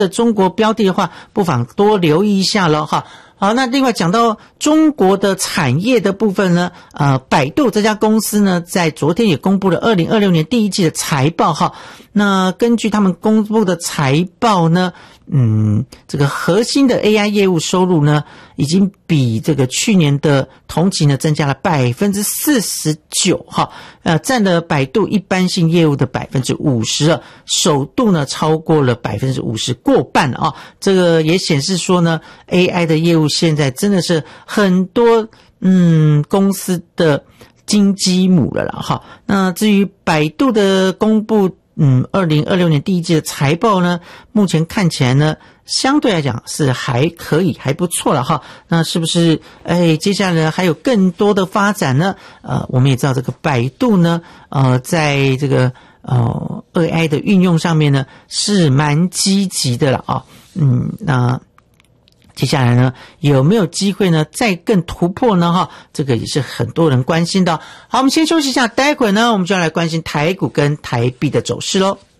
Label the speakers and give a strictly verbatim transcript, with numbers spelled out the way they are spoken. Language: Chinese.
Speaker 1: 的中国标的的话，不妨多留意一下了哈。好，那另外讲到中国的产业的部分呢，呃，百度这家公司呢，在昨天也公布了二零二六年第一季的财报哈。那根据他们公布的财报呢，嗯，这个核心的 A I 业务收入呢，已经比这个去年的同期呢增加了 百分之四十九 哈，呃，占了百度一般性业务的 百分之五十 了，首度呢超过了 百分之五十， 过半了啊。这个也显示说呢 A I 的业务现在真的是很多嗯公司的金鸡母了啦哈。那至于百度的公布嗯二零二六年第一季的财报呢，目前看起来呢相对来讲是还可以，还不错了哈。那是不是哎接下来还有更多的发展呢？呃我们也知道这个百度呢呃在这个呃 A I 的运用上面呢是蛮积极的了啊。嗯那接下来呢有没有机会呢再更突破呢哈？这个也是很多人关心的。好，我们先休息一下，待会呢我们就要来关心台股跟台币的走势咯。